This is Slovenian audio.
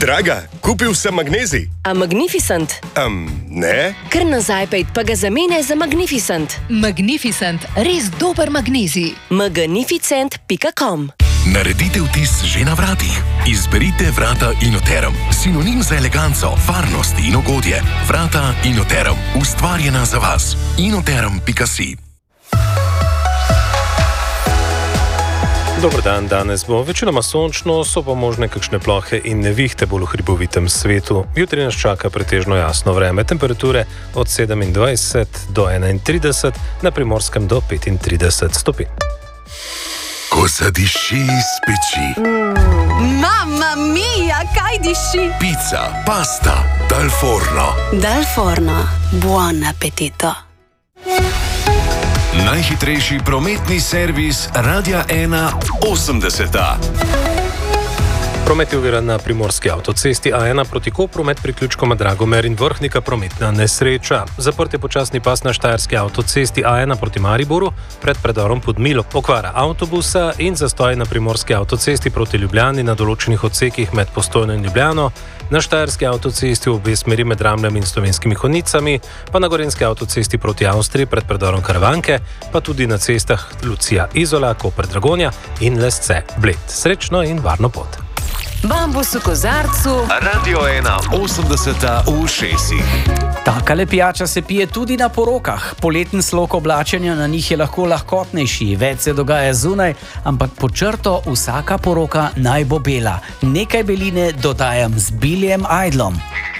Draga, kupil sem magnezij. A Magnificent? Ne. Kar nazaj pejt, pa ga zamene za Magnificent. Magnificent, res dober magnezij. Magnificent.com. Naredite vtis že na vratih. Izberite vrata Inoterum. Sinonim za eleganco, varnost in ugodje. Vrata Inoterum. Ustvarjena za vas. Inoterum.si. Dober dan, danes bo večinoma sončno, so pa možne kakšne plohe in nevihte bolj v hribovitem svetu. Jutri nas čaka pretežno jasno vreme, temperature od 27 do 31, na Primorskem do 35 stopinj. Ko zadiši iz peči. Mamma mia, kaj diši? Pizza, pasta, dal forno. Dal forno, buon appetito. Najhitrejši prometni servis Radia 1 80. Promet je oviran na Primorski avtocesti A1 proti Kopru med priključkoma Dragomer in Vrhnika, prometna nesreča. Zaprt je počasni pas na Štajerski avtocesti A1 proti Mariboru pred predorom Podmilo. Okvara avtobusa in zastoj na Primorski avtocesti proti Ljubljani na določenih odsekih med Postojno in Ljubljano, na Štajerski avtocesti v obe smeri med Ramljem in Slovenskimi Konjicami, pa na Gorenjski avtocesti proti Avstriji pred predorom Karavanke, pa tudi na cestah Lucija Izola, Koper Dragonja in Lesce Bled. Srečno in varno pot. Bambus v kozarcu. Radio 1 80 v šesih. Takale pijača se pije tudi na porokah. Poletni slog oblačenja na njih je lahko lahkotnejši, več se dogaja zunaj, ampak pod črto vsaka poroka naj bo bela. Nekaj beline dodajam z Billyjem Idolom.